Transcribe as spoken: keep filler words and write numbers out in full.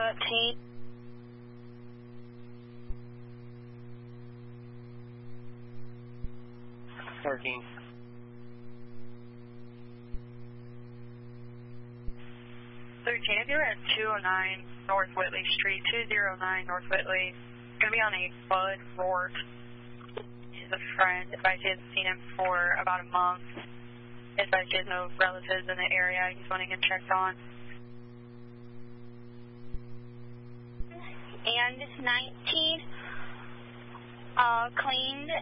thirteen. Thirteen. Thirteen, if you're at two oh nine North Whitley Street, two oh nine North Whitley, going to be on a Bud Rourke. He's a friend. Advise you hasn't seen him for about a month. Advise you has no relatives in the area he's wanting him checked on. And nineteen, uh, cleaned